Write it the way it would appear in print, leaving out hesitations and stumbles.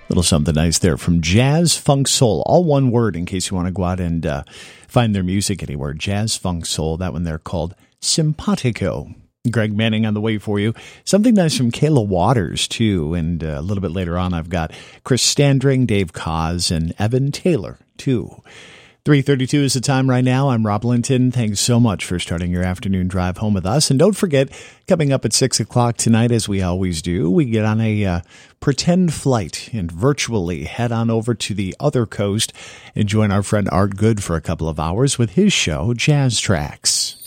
Little something nice there from Jazz Funk Soul. All one word in case you want to go out and find their music anywhere. Jazz Funk Soul. That one they're called Simpatico. Greg Manning on the way for you. Something nice from Kayla Waters, too. And a little bit later on, I've got Chris Standring, Dave Koz, and Evan Taylor, too. 3:32 is the time right now. I'm Rob Linton. Thanks so much for starting your afternoon drive home with us. And don't forget, coming up at 6 o'clock tonight, as we always do, we get on a pretend flight and virtually head on over to the other coast and join our friend Art Good for a couple of hours with his show, Jazz Tracks.